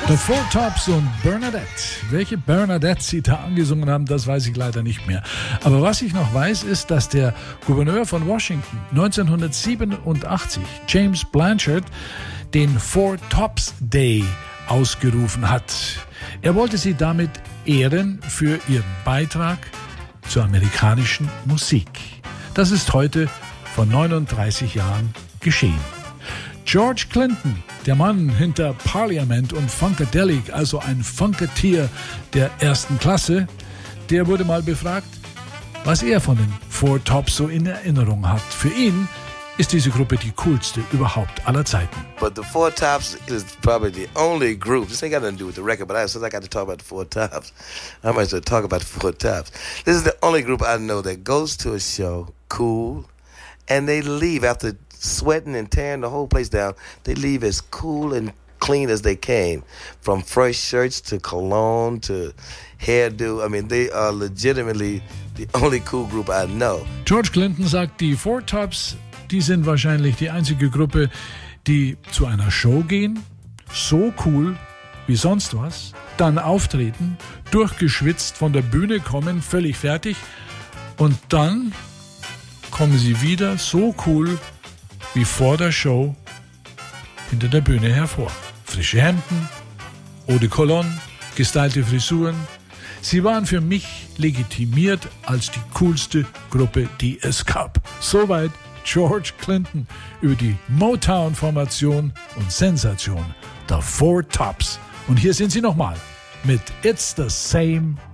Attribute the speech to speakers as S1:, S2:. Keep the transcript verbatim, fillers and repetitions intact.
S1: The Four Tops und Bernadette. Welche Bernadette sie da angesungen haben, das weiß ich leider nicht mehr. Aber was ich noch weiß, ist, dass der Gouverneur von Washington neunzehnhundertsiebenundachtzig, James Blanchard, den Four Tops Day ausgerufen hat. Er wollte sie damit ehren für ihren Beitrag zur amerikanischen Musik. Das ist heute vor neununddreißig Jahren geschehen. George Clinton, der Mann hinter Parliament und Funkadelic, also ein Funketeer der ersten Klasse, der wurde mal befragt, was er von den Four Tops so in Erinnerung hat. Für ihn ist diese Gruppe die coolste überhaupt aller Zeiten.
S2: But the Four Tops is probably the only group. This ain't got nothing to do with the record, but I, since I got to talk about the Four Tops, I might as well talk about the Four Tops. This is the only group I know that goes to a show cool, and they leave after sweating and tearing the whole place down. They leave as cool and clean as they came, from fresh shirts to cologne to hairdo. I mean, they are legitimately the only cool group I know.
S1: George Clinton sagt, die Four Tops, die sind wahrscheinlich die einzige Gruppe, die zu einer Show gehen, so cool wie sonst was, dann auftreten, durchgeschwitzt von der Bühne kommen, völlig fertig, und dann kommen sie wieder so cool wie vor der Show hinter der Bühne hervor. Frische Hemden, Eau de Cologne, gestylte Frisuren. Sie waren für mich legitimiert als die coolste Gruppe, die es gab. Soweit George Clinton über die Motown-Formation und Sensation, The Four Tops. Und hier sind sie nochmal mit It's the Same